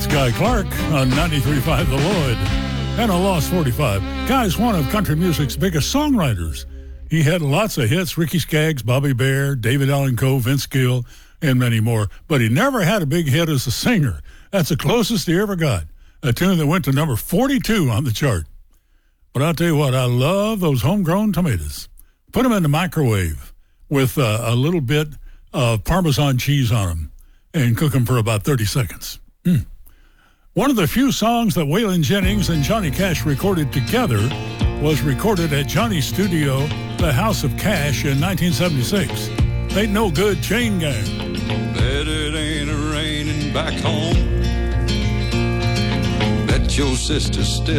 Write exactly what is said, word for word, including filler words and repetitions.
Guy Clark on ninety-three point five The Lloyd and a Lost forty-five. Guy's one of country music's biggest songwriters. He had lots of hits, Ricky Skaggs, Bobby Bare, David Allan Coe, Vince Gill, and many more. But he never had a big hit as a singer. That's the closest he ever got. A tune that went to number forty-two on the chart. But I'll tell you what, I love those homegrown tomatoes. Put them in the microwave with uh, a little bit of Parmesan cheese on them and cook them for about thirty seconds. Mm. One of the few songs that Waylon Jennings and Johnny Cash recorded together was recorded at Johnny's studio, The House of Cash, in nineteen seventy-six. Ain't No Good, Chain Gang. Bet it ain't a-raining back home. Bet your sister's still